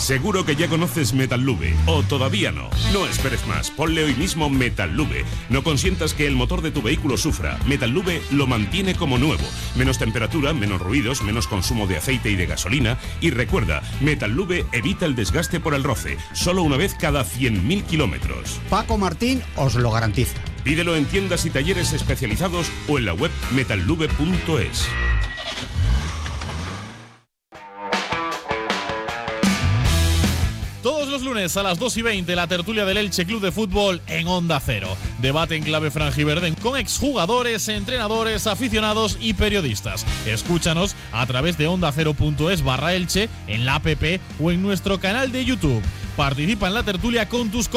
Seguro que ya conoces Metallube, o todavía no. No esperes más, ponle hoy mismo Metallube. No consientas que el motor de tu vehículo sufra. Metallube lo mantiene como nuevo. Menos temperatura, menos ruidos, menos consumo de aceite y de gasolina. Y recuerda, Metallube evita el desgaste por el roce, solo una vez cada 100.000 kilómetros. Paco Martín os lo garantiza. Pídelo en tiendas y talleres especializados o en la web metallube.es. Todos los lunes a las 2:20, la tertulia del Elche Club de Fútbol en Onda Cero. Debate en clave franjiverde con exjugadores, entrenadores, aficionados y periodistas. Escúchanos a través de ondacero.es/Elche, en la app o en nuestro canal de YouTube. Participa en la tertulia con tus